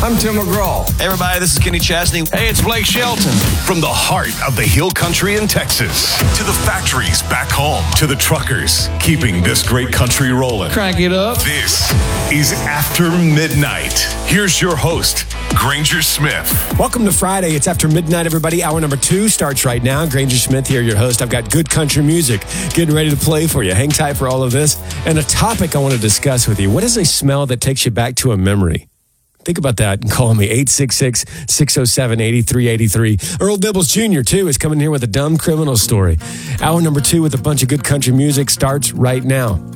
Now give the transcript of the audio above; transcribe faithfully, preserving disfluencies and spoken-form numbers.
I'm Tim McGraw. Hey, everybody, this is Kenny Chesney. Hey, it's Blake Shelton. From the heart of the Hill Country in Texas to the factories back home to the truckers keeping this great country rolling. Crank it up. This is After Midnight. Here's your host, Granger Smith. Welcome to Friday. It's After Midnight, everybody. Hour number two starts right now. Granger Smith here, your host. I've got good country music getting ready to play for you. Hang tight for all of this. And a topic I want to discuss with you. What is a smell that takes you back to a memory? Think about that and call me eight six six, six oh seven, eight three eight three. Earl Dibbles Junior, too, is coming here with a dumb criminal story. Hour number two with a bunch of good country music starts right now.